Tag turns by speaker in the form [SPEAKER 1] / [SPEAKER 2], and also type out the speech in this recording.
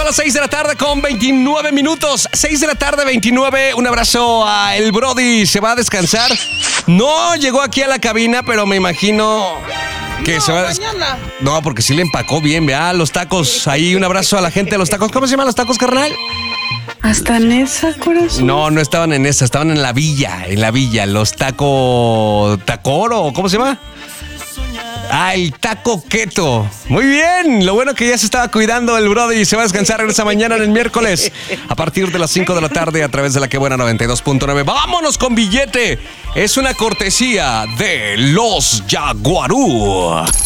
[SPEAKER 1] Son las 6 de la tarde con 29 minutos. 6 de la tarde, 29. Un abrazo a el Brody. Se va a descansar. No llegó aquí a la cabina, pero me imagino que se va a... No, porque sí le empacó bien, vea, los tacos. Ahí un abrazo a la gente de los tacos. ¿Cómo se llaman los tacos, carnal?
[SPEAKER 2] ¿Hasta en esa, corazón?
[SPEAKER 1] No estaban en esa, estaban en la villa. En la villa, los tacoro, ¿cómo se llama? Ah, el taco keto. Muy bien. Lo bueno que ya se estaba cuidando el Brody y se va a descansar en esa mañana en el miércoles a partir de las 5 de la tarde a través de la Que Buena 92.9. ¡Vámonos con billete! Es una cortesía de los Jaguarú.